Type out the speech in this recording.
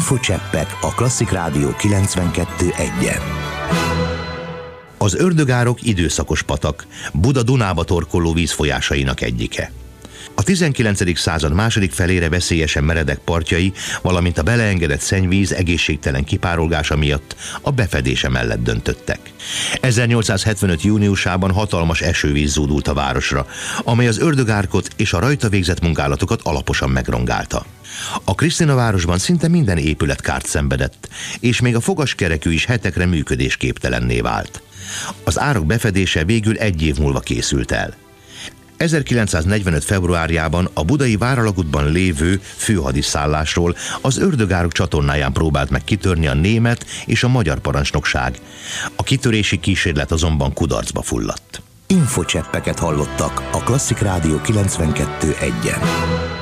Infocseppek a Klasszik Rádió 92.1-en. Az Ördögárok időszakos patak, Buda Dunába torkolló vízfolyásainak egyike. A 19. század második felére veszélyesen meredek partjai, valamint a beleengedett szennyvíz egészségtelen kipárolgása miatt a befedése mellett döntöttek. 1875. júniusában hatalmas esővíz zúdult a városra, amely az Ördögárkot és a rajta végzett munkálatokat alaposan megrongálta. A Krisztinavárosban szinte minden épület kárt szenvedett, és még a fogaskerekű is hetekre működésképtelenné vált. Az árok befedése végül 1 év múlva készült el. 1945. februárjában a budai Váralagútban lévő főhadiszállásról az Ördögárok csatornáján próbált meg kitörni a német és a magyar parancsnokság. A kitörési kísérlet azonban kudarcba fulladt. Infocseppeket hallottak a Klasszik Rádió 92.1-en.